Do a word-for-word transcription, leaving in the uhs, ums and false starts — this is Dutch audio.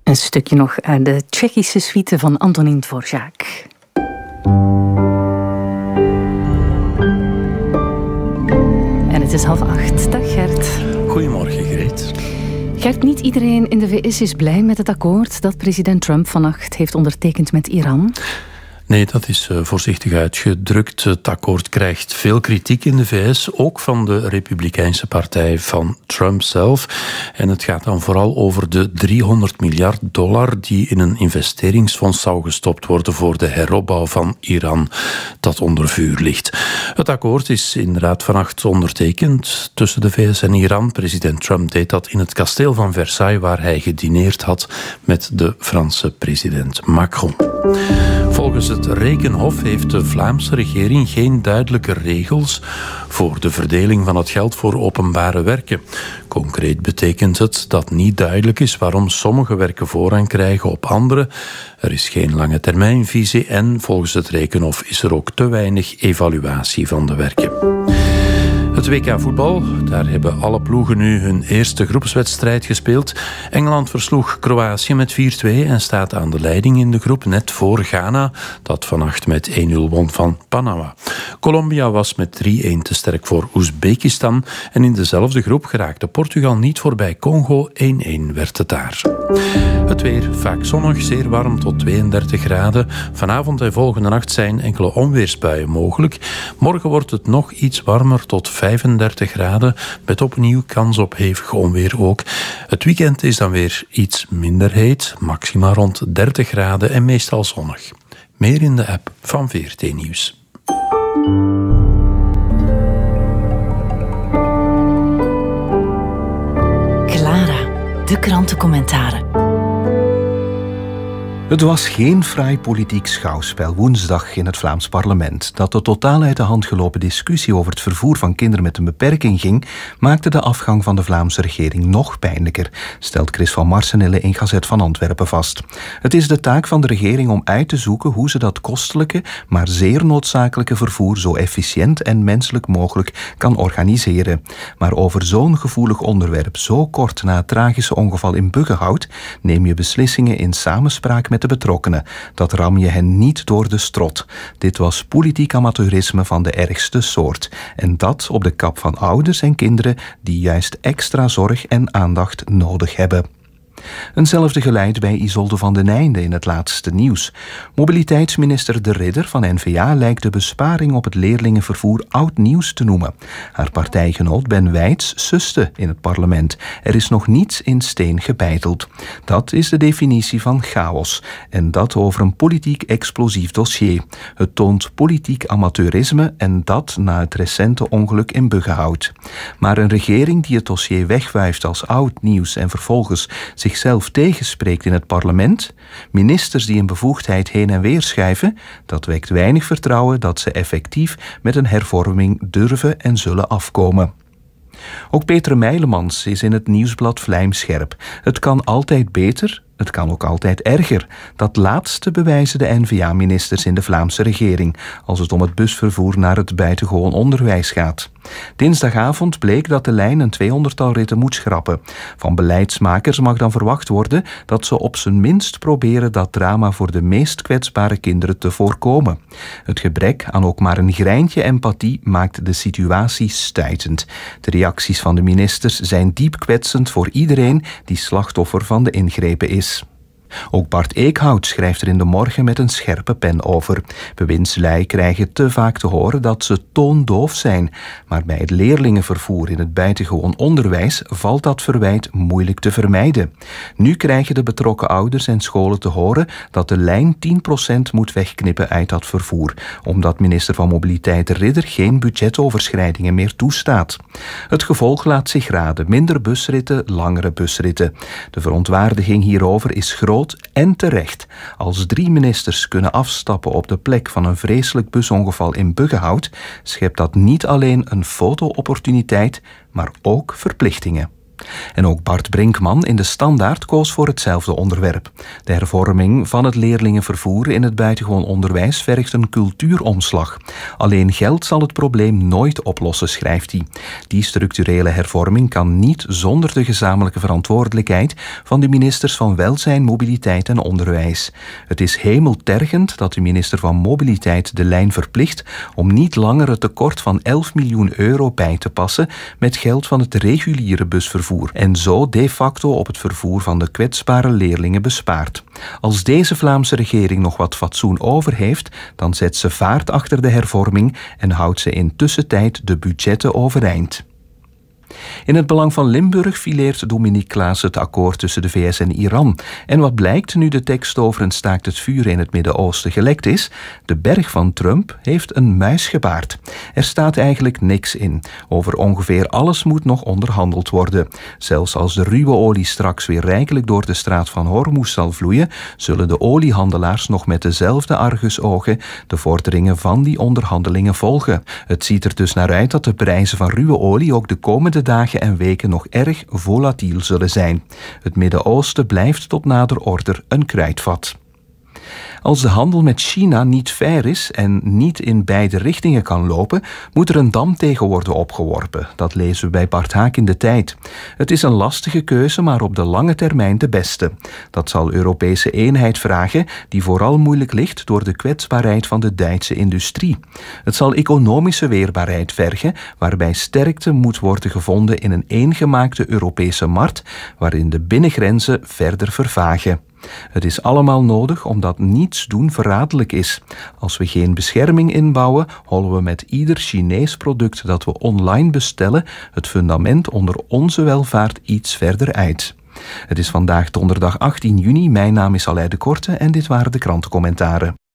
Een stukje nog uit de Tsjechische suite van Antonín Dvořák. En het is half acht. Dag Gert. Goedemorgen Greet. Gert, niet iedereen in de V S is blij met het akkoord dat president Trump vannacht heeft ondertekend met Iran. Nee, dat is uh, voorzichtig uitgedrukt. Het akkoord krijgt veel kritiek in de V S, ook van de Republikeinse partij van Trump zelf. En het gaat dan vooral over de driehonderd miljard dollar die in een investeringsfonds zou gestopt worden voor de heropbouw van Iran, dat onder vuur ligt. Het akkoord is inderdaad vannacht ondertekend tussen de V S en Iran. President Trump deed dat in het kasteel van Versailles, waar hij gedineerd had met de Franse president Macron. Volgens het Rekenhof heeft de Vlaamse regering geen duidelijke regels voor de verdeling van het geld voor openbare werken. Concreet betekent het dat niet duidelijk is waarom sommige werken voorrang krijgen op andere. Er is geen lange termijnvisie en volgens het Rekenhof is er ook te weinig evaluatie van de werken. Het W K voetbal, daar hebben alle ploegen nu hun eerste groepswedstrijd gespeeld. Engeland versloeg Kroatië met vier twee en staat aan de leiding in de groep, net voor Ghana, dat vannacht met één nul won van Panama. Colombia was met drie-een te sterk voor Oezbekistan en in dezelfde groep geraakte Portugal niet voorbij Congo, één-één werd het daar. Het weer vaak zonnig, zeer warm tot tweeëndertig graden. Vanavond en volgende nacht zijn enkele onweersbuien mogelijk. Morgen wordt het nog iets warmer tot vijfendertig graden, met opnieuw kans op hevig onweer ook. Het weekend is dan weer iets minder heet, maxima rond dertig graden en meestal zonnig. Meer in de app van V R T Nieuws. Clara, de krantencommentaren. Het was geen fraai politiek schouwspel woensdag in het Vlaams parlement. Dat de totaal uit de hand gelopen discussie over het vervoer van kinderen met een beperking ging, maakte de afgang van de Vlaamse regering nog pijnlijker, stelt Chris van Marsenille in Gazet van Antwerpen vast. Het is de taak van de regering om uit te zoeken hoe ze dat kostelijke, maar zeer noodzakelijke vervoer zo efficiënt en menselijk mogelijk kan organiseren. Maar over zo'n gevoelig onderwerp, zo kort na het tragische ongeval in Buggenhout, neem je beslissingen in samenspraak met de betrokkenen. Dat ram je hen niet door de strot. Dit was politiek amateurisme van de ergste soort. En dat op de kap van ouders en kinderen die juist extra zorg en aandacht nodig hebben. Eenzelfde geluid bij Isolde van den Einde in het laatste nieuws. Mobiliteitsminister De Ridder van N V A lijkt de besparing op het leerlingenvervoer oud nieuws te noemen. Haar partijgenoot Ben Wijts suste in het parlement. Er is nog niets in steen gebeiteld. Dat is de definitie van chaos. En dat over een politiek explosief dossier. Het toont politiek amateurisme en dat na het recente ongeluk in Buggenhout. Maar een regering die het dossier wegwuift als oud nieuws en vervolgens zich zichzelf tegenspreekt in het parlement, ministers die een bevoegdheid heen en weer schuiven, dat wekt weinig vertrouwen dat ze effectief met een hervorming durven en zullen afkomen. Ook Peter Meilemans is in het nieuwsblad vlijmscherp. Het kan altijd beter, het kan ook altijd erger. Dat laatste bewijzen de N V A-ministers in de Vlaamse regering, als het om het busvervoer naar het buitengewoon onderwijs gaat. Dinsdagavond bleek dat de lijn een tweehonderdtal ritten moet schrappen. Van beleidsmakers mag dan verwacht worden dat ze op zijn minst proberen dat drama voor de meest kwetsbare kinderen te voorkomen. Het gebrek aan ook maar een greintje empathie maakt de situatie stuitend. De reacties van de ministers zijn diep kwetsend voor iedereen die slachtoffer van de ingrepen is. Ook Bart Eekhout schrijft er in de Morgen met een scherpe pen over. Bewindslui krijgen te vaak te horen dat ze toondoof zijn. Maar bij het leerlingenvervoer in het buitengewoon onderwijs valt dat verwijt moeilijk te vermijden. Nu krijgen de betrokken ouders en scholen te horen dat de lijn tien procent moet wegknippen uit dat vervoer, omdat minister van Mobiliteit De Ridder geen budgetoverschrijdingen meer toestaat. Het gevolg laat zich raden. Minder busritten, langere busritten. De verontwaardiging hierover is groot en terecht. Als drie ministers kunnen afstappen op de plek van een vreselijk busongeval in Buggenhout, schept dat niet alleen een foto-opportuniteit, maar ook verplichtingen. En ook Bart Brinkman in de Standaard koos voor hetzelfde onderwerp. De hervorming van het leerlingenvervoer in het buitengewoon onderwijs vergt een cultuuromslag. Alleen geld zal het probleem nooit oplossen, schrijft hij. Die structurele hervorming kan niet zonder de gezamenlijke verantwoordelijkheid van de ministers van Welzijn, Mobiliteit en Onderwijs. Het is hemeltergend dat de minister van Mobiliteit de lijn verplicht om niet langer het tekort van elf miljoen euro bij te passen met geld van het reguliere busvervoer en zo de facto op het vervoer van de kwetsbare leerlingen bespaart. Als deze Vlaamse regering nog wat fatsoen over heeft, dan zet ze vaart achter de hervorming en houdt ze in tussentijd de budgetten overeind. In het belang van Limburg fileert Dominique Claes het akkoord tussen de V S en Iran. En wat blijkt nu de tekst over een staakt het vuur in het Midden-Oosten gelekt is? De berg van Trump heeft een muis gebaard. Er staat eigenlijk niks in. Over ongeveer alles moet nog onderhandeld worden. Zelfs als de ruwe olie straks weer rijkelijk door de straat van Hormuz zal vloeien, zullen de oliehandelaars nog met dezelfde argusogen de vorderingen van die onderhandelingen volgen. Het ziet er dus naar uit dat de prijzen van ruwe olie ook de komende dagen en weken nog erg volatiel zullen zijn. Het Midden-Oosten blijft tot nader order een kruidvat. Als de handel met China niet fair is en niet in beide richtingen kan lopen, moet er een dam tegen worden opgeworpen. Dat lezen we bij Bart Haak in De Tijd. Het is een lastige keuze, maar op de lange termijn de beste. Dat zal Europese eenheid vragen, die vooral moeilijk ligt door de kwetsbaarheid van de Duitse industrie. Het zal economische weerbaarheid vergen, waarbij sterkte moet worden gevonden in een eengemaakte Europese markt, waarin de binnengrenzen verder vervagen. Het is allemaal nodig omdat niets doen verraderlijk is. Als we geen bescherming inbouwen, hollen we met ieder Chinees product dat we online bestellen het fundament onder onze welvaart iets verder uit. Het is vandaag donderdag achttien juni. Mijn naam is Aleid de Korte en dit waren de krantencommentaren.